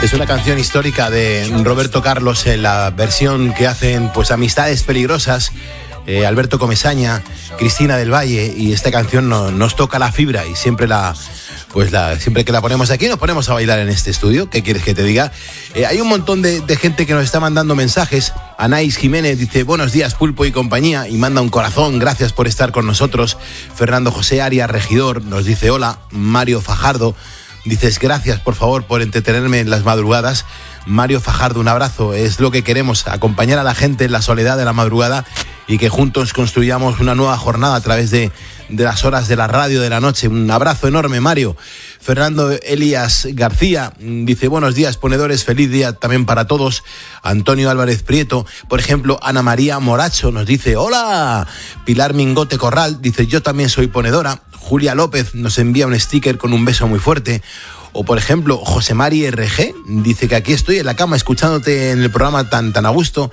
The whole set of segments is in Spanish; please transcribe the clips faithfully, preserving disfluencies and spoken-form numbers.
Es una canción histórica de Roberto Carlos en la versión que hacen pues Amistades Peligrosas, eh, Alberto Comesaña, Cristina del Valle, y esta canción no, nos toca la fibra y siempre la pues la siempre que la ponemos aquí nos ponemos a bailar en este estudio. ¿Qué quieres que te diga? Eh, hay un montón de, de gente que nos está mandando mensajes. Anaís Jiménez dice buenos días Pulpo y compañía y manda un corazón, gracias por estar con nosotros. Fernando José Arias Regidor nos dice hola. Mario Fajardo dices gracias por favor por entretenerme en las madrugadas. Mario Fajardo, un abrazo, es lo que queremos, acompañar a la gente en la soledad de la madrugada y que juntos construyamos una nueva jornada a través de, de las horas de la radio de la noche. Un abrazo enorme, Mario. Fernando Elías García dice buenos días ponedores, feliz día también para todos. Antonio Álvarez Prieto, por ejemplo, Ana María Moracho nos dice hola. Pilar Mingote Corral dice yo también soy ponedora. Julia López nos envía un sticker con un beso muy fuerte. O por ejemplo, José Mari R G dice que aquí estoy en la cama escuchándote en el programa tan, tan a gusto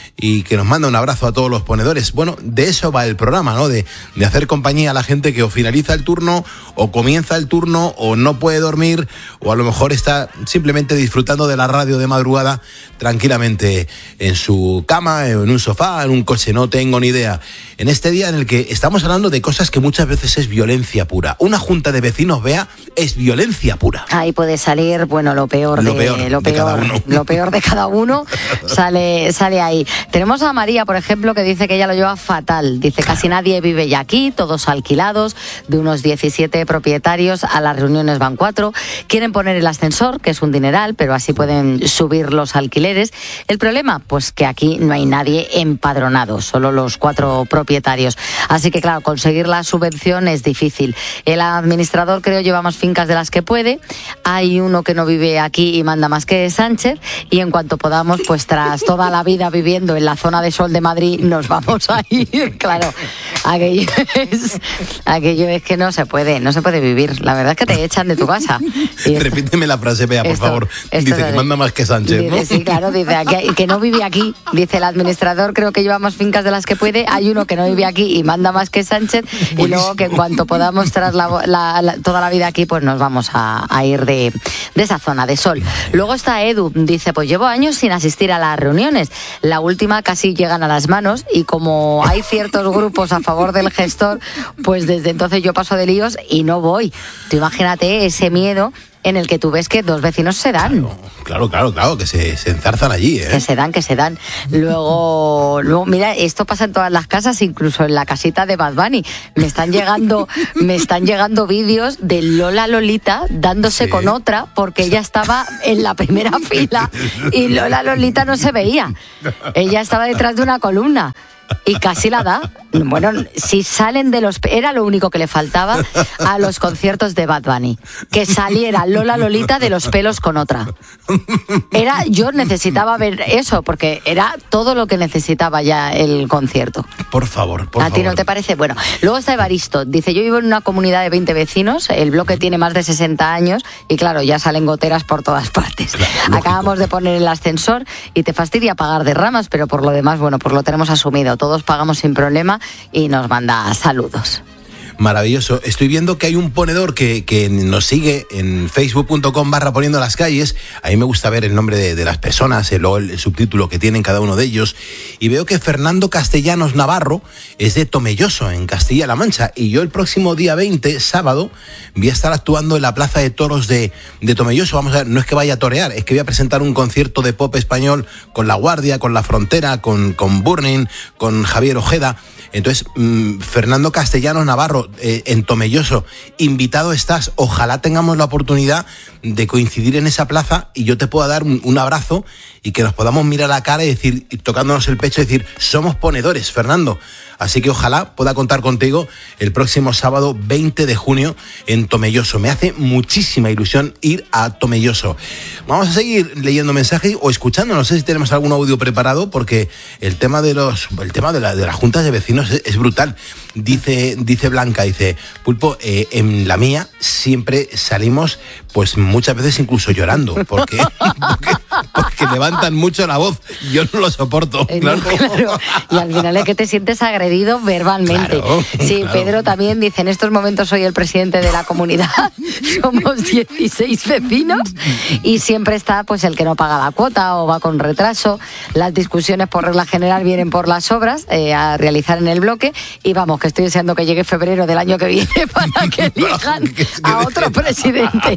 y que nos manda un abrazo a todos los ponedores. Bueno, de eso va el programa, ¿no? De, de hacer compañía a la gente que o finaliza el turno o comienza el turno o no puede dormir o a lo mejor está simplemente disfrutando de la radio de madrugada tranquilamente en su cama, en un sofá, en un coche, no tengo ni idea. En este día en el que estamos hablando de cosas que muchas veces es violencia pura. Una junta de vecinos, Bea, es violencia pura. Ahí puede salir, bueno, lo peor, lo de, peor, lo de peor, cada uno. Lo peor de cada uno sale, sale ahí. Tenemos a María, por ejemplo, que dice que ella lo lleva fatal. Dice, claro, casi nadie vive ya aquí, todos alquilados, de unos diecisiete propietarios, a las reuniones van cuatro. Quieren poner el ascensor, que es un dineral, pero así pueden subir los alquileres. El problema, pues que aquí no hay nadie empadronado, solo los cuatro propietarios. Así que, claro, conseguir la subvención es difícil. El administrador, creo, lleva más fincas de las que puede. Hay uno que no vive aquí y manda más que Sánchez. Y en cuanto podamos, pues tras toda la vida viviendo en la zona de sol de Madrid, nos vamos a ir. Claro, aquello es, aquello es que no se puede, no se puede vivir. La verdad es que te echan de tu casa. Y repíteme la frase, Bea, por esto, favor. Dice que manda más que Sánchez, dice, ¿no? Sí, claro, dice que, que no vive aquí. Dice el administrador, creo que lleva más fincas de las que puede. Hay uno que no vive aquí y manda más que Sánchez. Buenísimo. Y luego que en cuanto podamos tras la, la, la, toda la vida aquí, pues nos vamos a, a ir de, de esa zona de sol. Luego está Edu, dice, pues llevo años sin asistir a las reuniones. La última casi llegan a las manos y como hay ciertos grupos a favor del gestor, pues desde entonces yo paso de líos y no voy. Tú imagínate ese miedo en el que tú ves que dos vecinos se dan. Claro, claro, claro, claro que se, se enzarzan allí, ¿eh? Que se dan, que se dan. Luego, luego, mira, esto pasa en todas las casas, incluso en la casita de Bad Bunny. Me están llegando, me están llegando vídeos de Lola Lolita dándose sí. con otra porque ella estaba en la primera fila y Lola Lolita no se veía. Ella estaba detrás de una columna. Y casi la da. Bueno, si salen de los... Era lo único que le faltaba a los conciertos de Bad Bunny. Que saliera Lola Lolita de los pelos con otra. Era, yo necesitaba ver eso, porque era todo lo que necesitaba ya el concierto. Por favor, por ¿A favor. ti no te parece? Bueno, luego está Evaristo. Dice, yo vivo en una comunidad de veinte vecinos, el bloque tiene más de sesenta años y claro, ya salen goteras por todas partes. Claro, acabamos de poner el ascensor y te fastidia pagar derramas, pero por lo demás, bueno, pues lo tenemos asumido. Todos pagamos sin problema y nos manda saludos. Maravilloso. Estoy viendo que hay un ponedor que, que nos sigue en facebook punto com barra poniendo las calles. A mí me gusta ver el nombre de, de las personas, el, el subtítulo que tienen cada uno de ellos. Y veo que Fernando Castellanos Navarro es de Tomelloso, en Castilla-La Mancha. Y yo el próximo día veinte, sábado, voy a estar actuando en la Plaza de Toros de, de Tomelloso. Vamos a ver, no es que vaya a torear, es que voy a presentar un concierto de pop español con La Guardia, con La Frontera, con, con Burning, con Javier Ojeda. Entonces, mmm, Fernando Castellanos Navarro, eh, en Tomelloso, invitado estás. Ojalá tengamos la oportunidad de coincidir en esa plaza y yo te pueda dar un, un abrazo y que nos podamos mirar a la cara y decir, y tocándonos el pecho y decir, somos ponedores, Fernando. Así que ojalá pueda contar contigo el próximo sábado veinte de junio en Tomelloso. Me hace muchísima ilusión ir a Tomelloso. Vamos a seguir leyendo mensajes o escuchando. No sé si tenemos algún audio preparado porque el tema de los, el tema de, la, de las juntas de vecinos es, es brutal. Dice, dice Blanca, dice, Pulpo, eh, en la mía siempre salimos, pues muchas veces incluso llorando, porque, porque porque levantan mucho la voz. Yo no lo soporto. Eh, claro. claro. Y al final es que te sientes agredido verbalmente. Claro, sí, claro. Pedro también dice, en estos momentos soy el presidente de la comunidad, somos dieciséis vecinos y siempre está pues el que no paga la cuota o va con retraso. Las discusiones por regla general vienen por las obras eh, a realizar en el bloque y vamos, que estoy deseando que llegue febrero del año que viene para que elijan a otro presidente.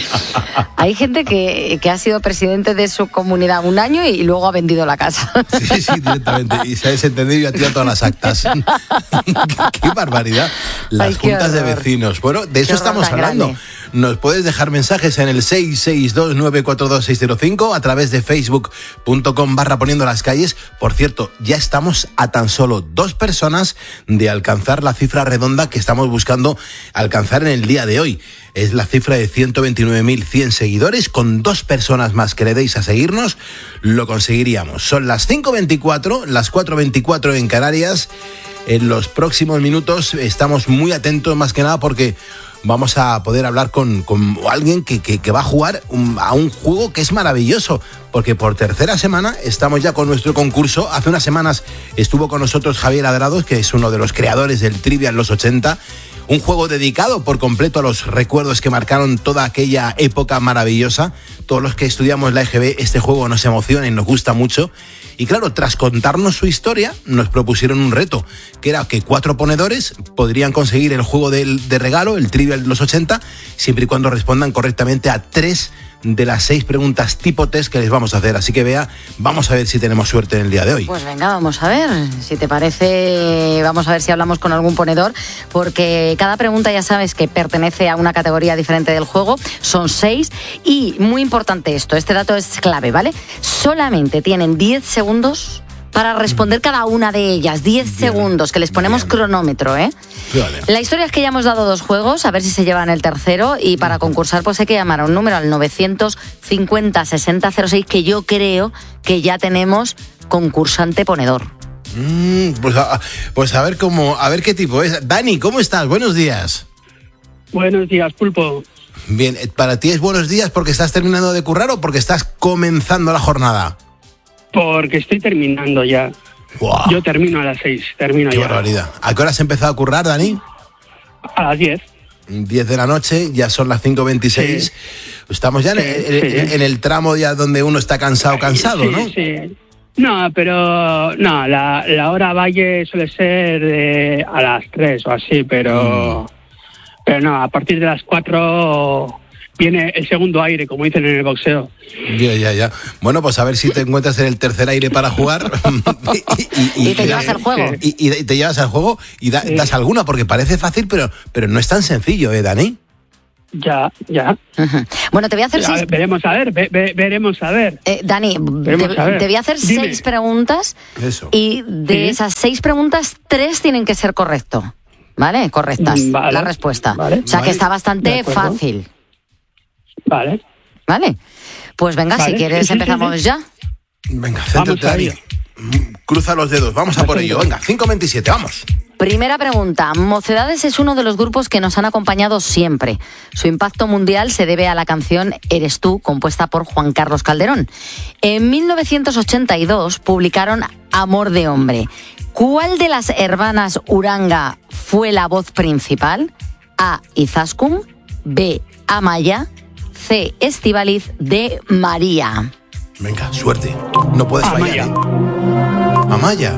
Hay gente que, que ha sido presidente de su comunidad un año y luego ha vendido la casa. Sí, sí, directamente. Y se ha desentendido y ha tirado todas las actas. qué, qué barbaridad. Las Ay, qué juntas de horror. vecinos. Bueno, de eso Qué horror estamos tan hablando. grande. Nos puedes dejar mensajes en el seis seis dos nueve cuatro dos seis cero cinco a través de facebook punto com barra poniendo las calles. Por cierto, ya estamos a tan solo dos personas de alcanzar la cifra redonda que estamos buscando alcanzar en el día de hoy. Es la cifra de ciento veintinueve mil cien seguidores. Con dos personas más que le deis a seguirnos, lo conseguiríamos. Son las cinco veinticuatro, las cuatro veinticuatro en Canarias. En los próximos minutos estamos muy atentos, más que nada porque vamos a poder hablar con, con alguien que, que, que va a jugar un, a un juego que es maravilloso, porque por tercera semana estamos ya con nuestro concurso. Hace unas semanas estuvo con nosotros Javier Adrados, que es uno de los creadores del Trivia en los ochenta, un juego dedicado por completo a los recuerdos que marcaron toda aquella época maravillosa. Todos los que estudiamos la E G B, este juego nos emociona y nos gusta mucho. Y claro, tras contarnos su historia, nos propusieron un reto, que era que cuatro ponedores podrían conseguir el juego de, de regalo, el Trivial de los ochenta, siempre y cuando respondan correctamente a tres de las seis preguntas tipo test que les vamos a hacer. Así que, Bea, vamos a ver si tenemos suerte en el día de hoy. Pues venga, vamos a ver, si te parece, vamos a ver si hablamos con algún ponedor, porque cada pregunta ya sabes que pertenece a una categoría diferente del juego, son seis, y muy importante esto, este dato es clave, ¿vale? Solamente tienen diez segundos para responder cada una de ellas, diez segundos, que les ponemos bien. Cronómetro, ¿eh? Vale. La historia es que ya hemos dado dos juegos, a ver si se llevan el tercero, y para concursar pues hay que llamar a un número al novecientos cincuenta sesenta cero seis, que yo creo que ya tenemos concursante ponedor. Mm, pues, a, pues a ver cómo, a ver qué tipo es. Dani, ¿cómo estás? Buenos días. Buenos días, Pulpo. Bien, ¿para ti es buenos días porque estás terminando de currar o porque estás comenzando la jornada? Porque estoy terminando ya. Wow. Yo termino a las seis, termino Qué ya. barbaridad. ¿A qué hora has empezado a currar, Dani? A las diez. diez de la noche, ya son las cinco veintiséis. Sí. Estamos ya sí, en, en, sí. en el tramo ya donde uno está cansado, cansado, sí, ¿no? Sí, no, pero no, la, la hora valle suele ser de a las tres o así, pero, mm. pero no, a partir de las cuatro viene el segundo aire, como dicen en el boxeo. Ya, ya, ya. Bueno, pues a ver si te encuentras en el tercer aire para jugar. y, y, y, y te y, llevas al juego. Y, y, y te llevas al juego y da, sí. das alguna, porque parece fácil, pero, pero no es tan sencillo, ¿eh, Dani? Ya, ya. Uh-huh. Bueno, te voy a hacer ya, seis... Veremos a ver, ve, ve, veremos a ver. Eh, Dani, te, a ver. te voy a hacer Dime. seis preguntas. Eso. Y de ¿Sí? esas seis preguntas, tres tienen que ser correctos. ¿Vale? Correctas. Vale. La respuesta. Vale. O sea, vale. que está bastante fácil. Vale. ¿Vale? Pues venga, vale. si quieres sí, sí, empezamos sí, sí. ya. Venga, céntrate, Dani. Cruza los dedos, vamos a por ello. Venga, cinco veintisiete, vamos. Primera pregunta. Mocedades es uno de los grupos que nos han acompañado siempre. Su impacto mundial se debe a la canción Eres tú, compuesta por Juan Carlos Calderón. En mil novecientos ochenta y dos publicaron Amor de hombre. ¿Cuál de las hermanas Uranga fue la voz principal? A. Izaskun, B. Amaya, C. Estíbaliz, D. María. Venga, suerte. No puedes Amaya. fallar, ¿eh? Amaya.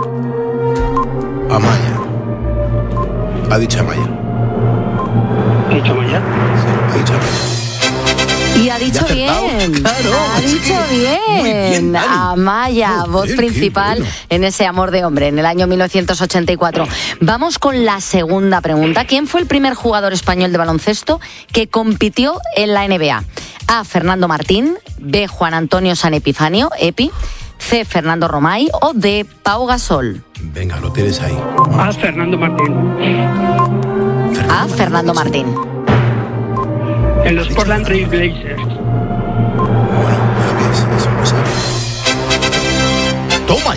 Amaya. Ha dicho Amaya. ¿He dicho Amaya? Sí, ha dicho Amaya. Y ha dicho bien, claro, ha sí. dicho Muy bien, bien, Dani. Amaya, Joder, voz qué principal bueno. en ese Amor de hombre, en el año mil novecientos ochenta y cuatro. Vamos con la segunda pregunta. ¿Quién fue el primer jugador español de baloncesto que compitió en la N B A? A. Fernando Martín, B. Juan Antonio San Epifanio, Epi, C. Fernando Romay o D. Pau Gasol. Venga, lo tienes ahí. A Fernando Martín. A. Fernando Martín. En los Portland Trail Blazers. Bueno, ¿pero qué es? Eso no sabe. ¡Toma ya!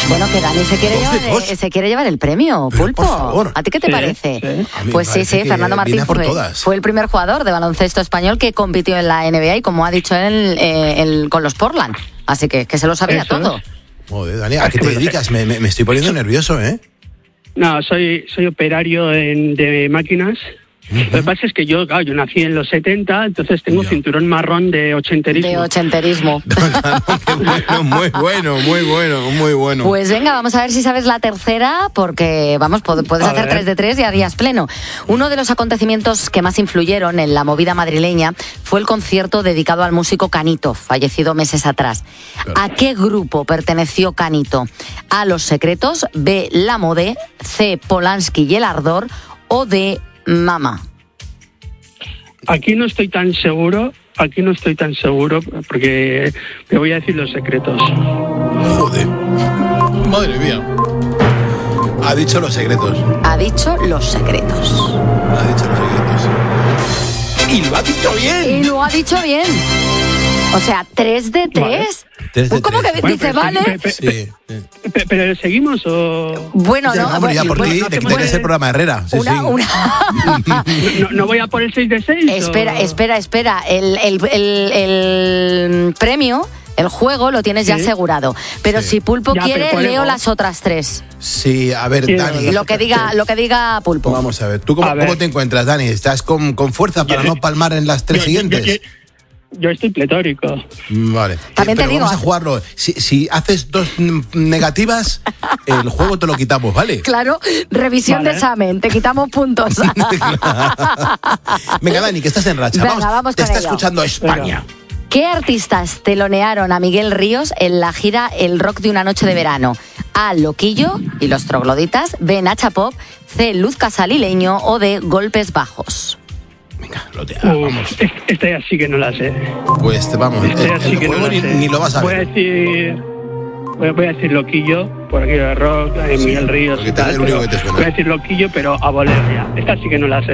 Bueno, que Dani se quiere, Dos de llevar, dos. eh, se quiere llevar el premio, Pero, Pulpo. por favor. ¿A ti qué te Sí, parece? sí. A mí Pues me sí, parece sí, que Fernando viene Martín a por fue, todas. fue el primer jugador de baloncesto español que compitió en la N B A y, como ha dicho él, eh, el- con los Portland. Así que, que se lo sabía Eso todo. es. Joder, Dani, ¿a qué te dedicas? Me, me, me estoy poniendo nervioso, ¿eh? No, soy soy operario en, de máquinas. Lo que pasa es que yo, claro, yo nací en los setenta, entonces tengo Ya. cinturón marrón de ochenterismo. De ochenterismo. Qué bueno, muy bueno, muy bueno, muy bueno. Pues venga, vamos a ver si sabes la tercera, porque vamos, pod- puedes A hacer ver. tres de tres y harías pleno. Uno de los acontecimientos que más influyeron en la movida madrileña fue el concierto dedicado al músico Canito, fallecido meses atrás. Claro. ¿A qué grupo perteneció Canito? A Los Secretos, B, La Modé, C, Polanski y el Ardor, o D, Mama. Aquí no estoy tan seguro, aquí no estoy tan seguro, porque te voy a decir los secretos. Joder. Madre mía. Ha dicho los secretos. Ha dicho Los Secretos. Ha dicho los secretos. Y lo ha dicho bien. Y lo ha dicho bien. O sea, tres de tres. Tres de ¿Cómo tres. que Bueno, dice, pero vale? pe- pe- Sí. pe- ¿Pero seguimos o...? Bueno, Ya, no, hombre, ya por bueno, ti, no te te quitas puedes- el programa Herrera. Sí, una, sí. una- ¿No, no voy a por el seis de seis? espera, espera, espera. El, el- el- el premio, el juego, lo tienes ya Sí. asegurado. Pero Sí. si Pulpo Ya, quiere, pero ponemos. leo las otras tres. Sí, a ver, Sí, Dani. Lo que diga, lo que diga Pulpo. Vamos a ver. ¿Tú cómo, A ver. cómo te encuentras, Dani? ¿Estás con, con fuerza para Yo- no palmar en las tres Yo- yo- siguientes? yo- Yo estoy pletórico. Mm, Vale. También te Pero digo, vamos a hace- jugarlo. Si, si haces dos mm, negativas, el juego te lo quitamos, ¿vale? Claro, revisión Vale. de examen, te quitamos puntos. Venga, Dani, que estás en racha. Venga, vamos te con está ello. escuchando España. ¿Qué artistas telonearon a Miguel Ríos en la gira El Rock de una noche de verano? A, Loquillo y los Trogloditas, B, Nacha Pop, C, Luz Casal y Leño o D, Golpes Bajos. Venga, lo te, ah, Uf, vamos. es- esta ya sí que no la sé. Pues te vamos. El, Esta ya el sí que no juego la ni, sé. ni lo vas a Voy a ver. decir... Voy voy a decir Loquillo, por aquí de rock, de Sí, Miguel Ríos porque y te- tal. es lo único pero que te suena. Voy a decir Loquillo, pero a voler ya. Esta sí que no la sé.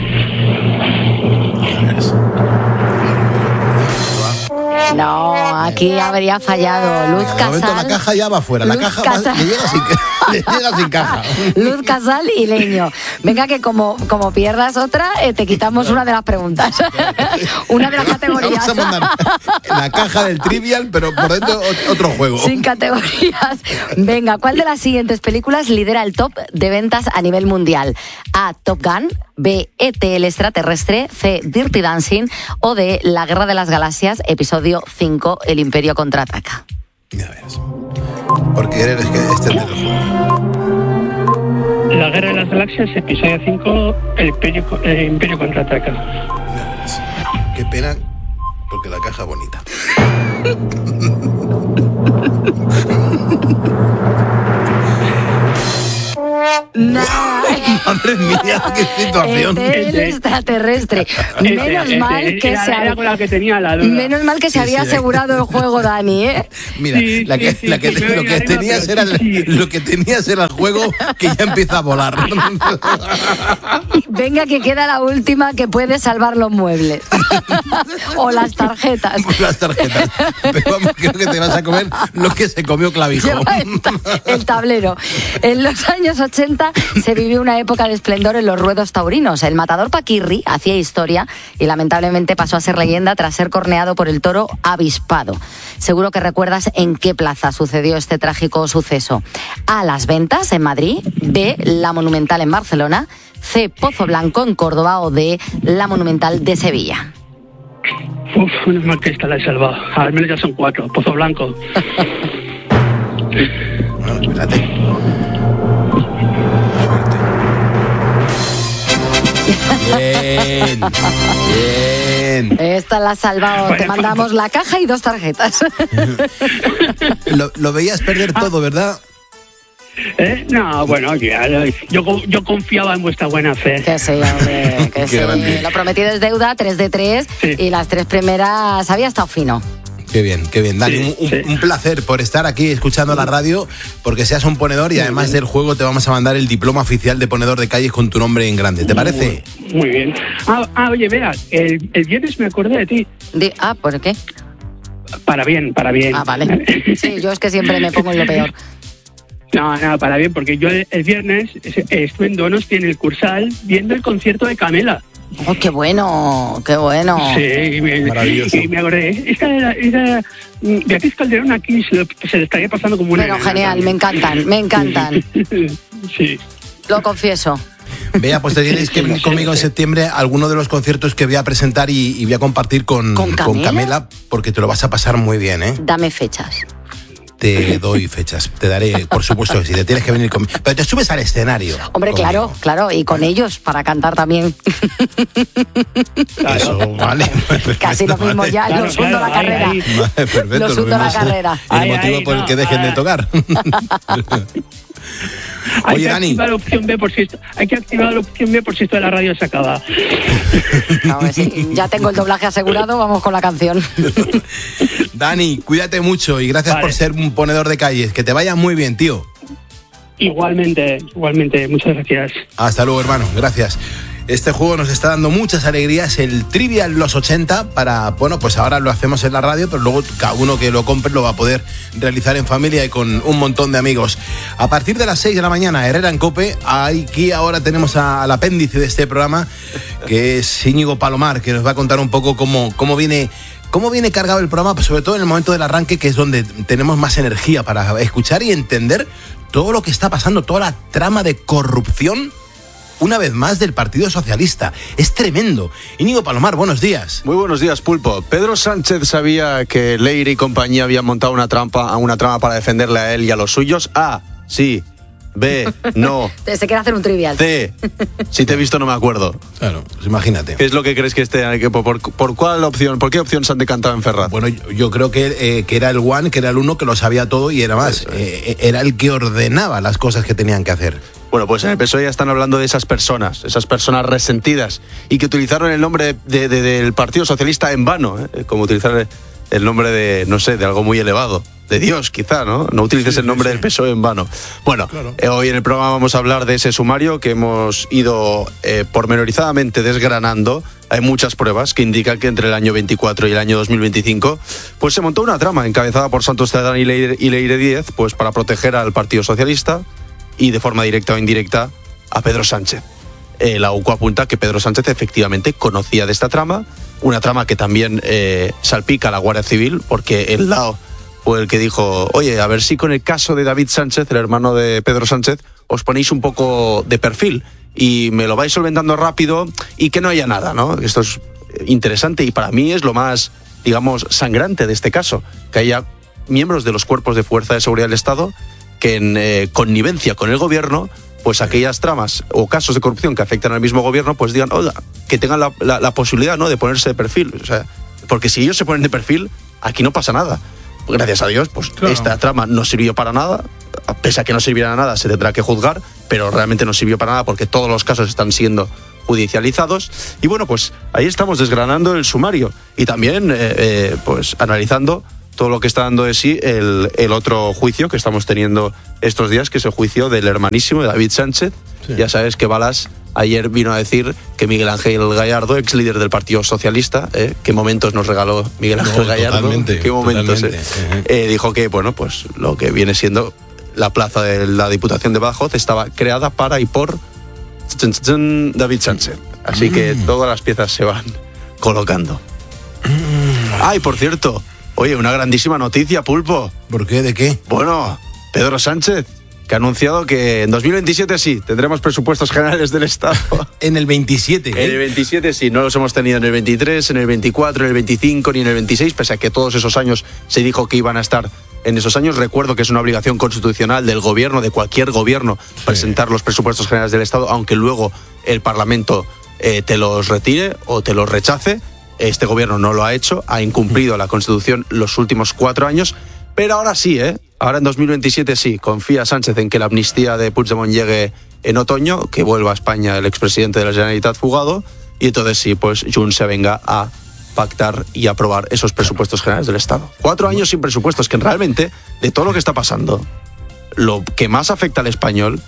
No, aquí habría fallado. Luz De momento la Casal. caja ya va fuera. La Luz caja va- Casal. le, llega sin, ca- le llega sin caja. Luz Casal y Leño. Venga, que como, como pierdas otra, eh, te quitamos una de las preguntas. Una de las categorías. Vamos a mandar la caja del Trivial, pero por dentro ot- otro juego. Sin categorías. Venga, ¿cuál de las siguientes películas lidera el top de ventas a nivel mundial? A, Top Gun, B, E T el extraterrestre, C, Dirty Dancing o D, La Guerra de las Galaxias, episodio cinco, El Imperio contraataca. Ya verás. Porque eres que este es del juego. La Guerra de las Galaxias, episodio cinco, El Imperio, el Imperio contraataca. Ya verás. Qué pena, porque la caja es bonita. Nada. Madre mía, qué situación. E T el extraterrestre. Menos Este, mal este, que era, se era con la que tenía la duda. Menos mal que se Sí, había sí. asegurado el juego, Dani, ¿eh? Mira, Sí, la que, sí, sí, la que- sí, me lo, venía que arriba, tenías pero era, sí, sí. lo que tenías era el juego que ya empieza a volar. Venga, que queda la última que puede salvar los muebles. O las tarjetas. Las tarjetas. Pero vamos, creo que te vas a comer lo que se comió Clavijo. Lleva el, ta- el tablero. En los años ochenta se vivió una época de esplendor en los ruedos taurinos. El matador Paquirri hacía historia y lamentablemente pasó a ser leyenda tras ser corneado por el toro avispado. Seguro que recuerdas en qué plaza sucedió este trágico suceso. A, Las Ventas, en Madrid. B, La Monumental, en Barcelona. C, Pozo Blanco, en Córdoba. O D, La Monumental de Sevilla. Uf, menos mal que esta la he salvado. Al menos ya son cuatro. Pozo Blanco. Bueno, espérate. Suerte. Bien. Bien. Esta la has salvado. Te Bueno, mandamos la caja y dos tarjetas. Lo, lo veías perder todo, ¿verdad? ¿Eh? No, bueno, ya, yo, yo confiaba en vuestra buena fe. Que sí, hombre, que Qué sí. grande. Lo prometido es deuda, tres de tres. Sí. Y las tres primeras había estado fino. Qué bien, qué bien. Dani, Sí, un, sí. un placer por estar aquí escuchando la radio, porque seas un ponedor y además del juego te vamos a mandar el diploma oficial de ponedor de calles con tu nombre en grande. ¿Te parece? Muy, muy bien. Ah, ah, oye, vea, el, el viernes me acordé de ti. Di- ah, ¿por qué? Para bien, para bien. Ah, vale. Sí, yo es que siempre me pongo en lo peor. No, no, para bien, porque yo el, el viernes estuve en Donosti, en el Cursal, viendo el concierto de Camela. ¡Oh, qué bueno! ¡Qué bueno! Sí, y me, maravilloso. Y me acordé, esta era, era Beatriz Calderón aquí se, lo, se le estaría pasando como una... Pero genial, también. me encantan, me encantan. Sí. Lo confieso. Vea, pues te tienes que venir conmigo en septiembre a alguno de los conciertos que voy a presentar y, y voy a compartir con, ¿Con Camela? con Camela, porque te lo vas a pasar muy bien, ¿eh? Dame fechas. Te doy fechas, te daré, por supuesto que sí, te tienes que venir conmigo. Pero te subes al escenario. Hombre, conmigo. claro, claro, y con ellos para cantar también. Eso, vale. Casi lo mismo ya, Claro, los hundo claro, la carrera. ahí, ahí. Vale, perfecto, Los lo hundo la mismo es carrera. el Ahí, motivo ahí, por el no, que dejen ah. de tocar. Hay Oye, que Dani. activar la opción B por si esto, hay que activar la opción B por si esto de la radio se acaba. No, sí, ya tengo el doblaje asegurado, vamos con la canción. Dani, cuídate mucho y gracias Vale. por ser un ponedor de calles. Que te vaya muy bien, tío. Igualmente, igualmente, muchas gracias. Hasta luego, hermano. Gracias. Este juego nos está dando muchas alegrías, el Trivial Los ochenta, para, bueno, pues ahora lo hacemos en la radio, pero luego cada uno que lo compre lo va a poder realizar en familia y con un montón de amigos. A partir de las seis de la mañana, Herrera en COPE, aquí ahora tenemos a- al apéndice de este programa, que es Íñigo Palomar, que nos va a contar un poco cómo, cómo viene... ¿Cómo viene cargado el programa? Pues sobre todo en el momento del arranque, que es donde tenemos más energía para escuchar y entender todo lo que está pasando, toda la trama de corrupción, una vez más, del Partido Socialista. Es tremendo. Íñigo Palomar, buenos días. Muy buenos días, Pulpo. Pedro Sánchez sabía que Leire y compañía habían montado una trampa, una trama para defenderle a él y a los suyos. A, sí. B, no. Se quiere hacer un trivial. C, si te he visto no me acuerdo. Claro, pues imagínate. ¿Qué es lo que crees que esté? Que por, por, por cuál opción, por qué opción se han decantado en Ferraz? Bueno, yo, yo creo que, eh, que era el one, que era el uno que lo sabía todo y era más. Eh, era el que ordenaba las cosas que tenían que hacer. Bueno, pues en el P S O E ya están hablando de esas personas, esas personas resentidas y que utilizaron el nombre de, de, del Partido Socialista en vano, ¿eh? Como utilizar el nombre de, no sé, de algo muy elevado. De Dios, quizá, ¿no? No utilices el nombre del P S O E en vano. Bueno, Claro. eh, hoy en el programa vamos a hablar de ese sumario que hemos ido eh, pormenorizadamente desgranando. Hay muchas pruebas que indican que entre el año veinticuatro y el año dos mil veinticinco pues se montó una trama encabezada por Santos Cerdán y Leire, y Leire Díez, pues para proteger al Partido Socialista y de forma directa o indirecta a Pedro Sánchez. Eh, la U C O apunta que Pedro Sánchez efectivamente conocía de esta trama, una trama que también eh, salpica a la Guardia Civil, porque el lado fue el que dijo, oye, a ver si con el caso de David Sánchez, el hermano de Pedro Sánchez, os ponéis un poco de perfil y me lo vais solventando rápido y que no haya nada, ¿no? Esto es interesante y para mí es lo más, digamos, sangrante de este caso, que haya miembros de los cuerpos de fuerza de seguridad del Estado que en eh, connivencia con el gobierno, pues aquellas tramas o casos de corrupción que afectan al mismo gobierno, pues digan, oiga, que tengan la, la, la posibilidad, ¿no?, de ponerse de perfil. O sea, porque si ellos se ponen de perfil, aquí no pasa nada. Gracias a Dios, pues Claro. esta trama no sirvió para nada. Pese a que no sirviera nada, se tendrá que juzgar, pero realmente no sirvió para nada porque todos los casos están siendo judicializados. Y bueno, pues ahí estamos desgranando el sumario y también eh, eh, pues analizando todo lo que está dando de sí el, el otro juicio que estamos teniendo estos días, que es el juicio del hermanísimo de David Sánchez. Sí. Ya sabes que Balas ayer vino a decir que Miguel Ángel Gallardo, ex líder del Partido Socialista, ¿eh? qué momentos nos regaló Miguel Ángel No, Gallardo, totalmente, qué momentos, totalmente. ¿eh? Eh, dijo que, bueno, pues lo que viene siendo la plaza de la Diputación de Badajoz estaba creada para y por tzn, tzn, David Sánchez. Así que todas las piezas se van colocando. Ay, por cierto, oye, una grandísima noticia, Pulpo. ¿Por qué? ¿De qué? Bueno, Pedro Sánchez, que ha anunciado que en dos mil veintisiete sí, tendremos presupuestos generales del Estado. En el veintisiete. ¿eh? En el veintisiete sí, no los hemos tenido en el veintitrés, en el veinticuatro, en el veinticinco ni en el veintiséis, pese a que todos esos años se dijo que iban a estar en esos años. Recuerdo que es una obligación constitucional del gobierno, de cualquier gobierno, sí, presentar los presupuestos generales del Estado, aunque luego el Parlamento eh, te los retire o te los rechace. Este gobierno no lo ha hecho, ha incumplido la Constitución los últimos cuatro años, pero ahora sí, ¿eh? Ahora en dos mil veintisiete sí, confía Sánchez en que la amnistía de Puigdemont llegue en otoño, que vuelva a España el expresidente de la Generalitat fugado, y entonces sí, pues Junts se venga a pactar y aprobar esos presupuestos generales del Estado. Cuatro años sin presupuestos, que realmente, de todo lo que está pasando, lo que más afecta al español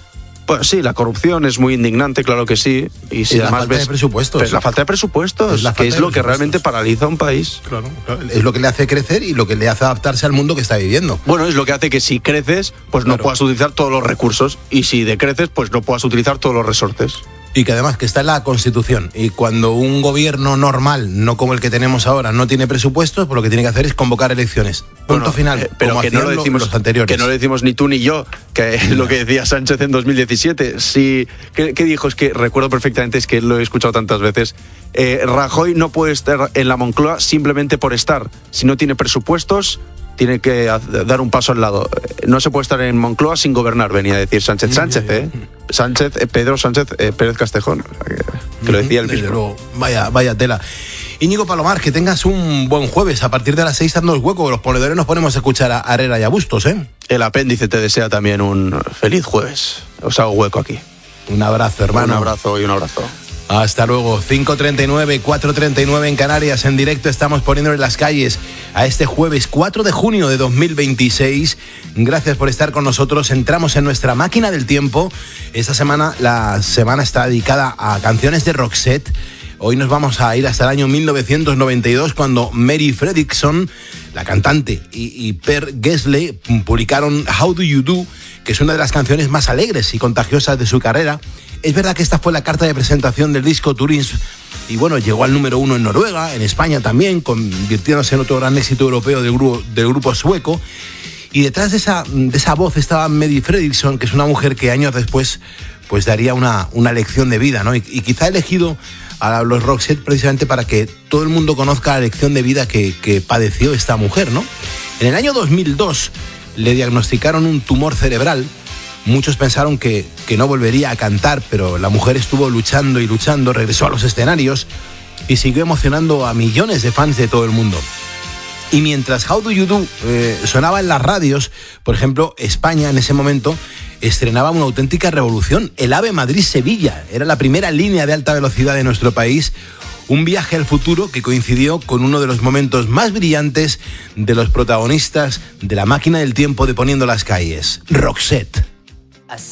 Pues sí, la corrupción es muy indignante, claro que sí. Y si es además la falta ves, de presupuestos. Es la falta de presupuestos, es la que es lo que presupuestos. realmente paraliza a un país. Claro, claro, es lo que le hace crecer y lo que le hace adaptarse al mundo que está viviendo. Bueno, es lo que hace que si creces, pues Claro. no puedas utilizar todos los recursos. Y si decreces, pues no puedas utilizar todos los resortes. Y que además que está en la Constitución. Y cuando un gobierno normal, no como el que tenemos ahora, no tiene presupuestos, pues lo que tiene que hacer es convocar elecciones. Punto Bueno, final. eh, pero como que no lo hacían decimos los anteriores. que no lo decimos ni tú ni yo, que es lo que decía Sánchez en dos mil diecisiete. Sí, ¿qué, qué dijo? Es que recuerdo perfectamente, es que lo he escuchado tantas veces. Eh, Rajoy no puede estar en la Moncloa simplemente por estar. Si no tiene presupuestos, tiene que dar un paso al lado. No se puede estar en Moncloa sin gobernar, venía a decir Sánchez. Sánchez, ¿eh? Sánchez, eh, Pedro Sánchez eh, Pérez Castejón, que, que lo decía él Desde mismo. luego, vaya, vaya tela. Íñigo Palomar, que tengas un buen jueves. A partir de las seis dando el hueco, los ponedores nos ponemos a escuchar a Herrera y a Bustos, ¿eh? El apéndice te desea también un feliz jueves. Os hago hueco aquí. Un abrazo, hermano. Un abrazo y un abrazo. Hasta luego. cinco treinta y nueve, cuatro treinta y nueve en Canarias. En directo estamos poniéndole las calles a este jueves cuatro de junio de dos mil veintiséis. Gracias por estar con nosotros. Entramos en nuestra máquina del tiempo. Esta semana, la semana está dedicada a canciones de Roxette. Hoy nos vamos a ir hasta el año mil novecientos noventa y dos, cuando Mary Fredriksson, la cantante, y, y Per Gessle publicaron How Do You Do, que es una de las canciones más alegres y contagiosas de su carrera. Es verdad que esta fue la carta de presentación del disco Tourism, y bueno, llegó al número uno en Noruega, en España también, convirtiéndose en otro gran éxito europeo del grupo, del grupo sueco. Y detrás de esa, de esa voz estaba Mary Fredriksson, que es una mujer que años después pues daría una, una lección de vida, ¿no? Y, y quizá ha elegido a los Roxette precisamente para que todo el mundo conozca la lección de vida que, que padeció esta mujer, ¿no? En el año dos mil dos le diagnosticaron un tumor cerebral. Muchos pensaron que, que no volvería a cantar, pero la mujer estuvo luchando y luchando, regresó a los escenarios y siguió emocionando a millones de fans de todo el mundo. Y mientras How Do You Do eh, sonaba en las radios, por ejemplo, España en ese momento estrenaba una auténtica revolución. El AVE Madrid-Sevilla era la primera línea de alta velocidad de nuestro país. Un viaje al futuro que coincidió con uno de los momentos más brillantes de los protagonistas de la máquina del tiempo de Poniendo las calles, Roxette.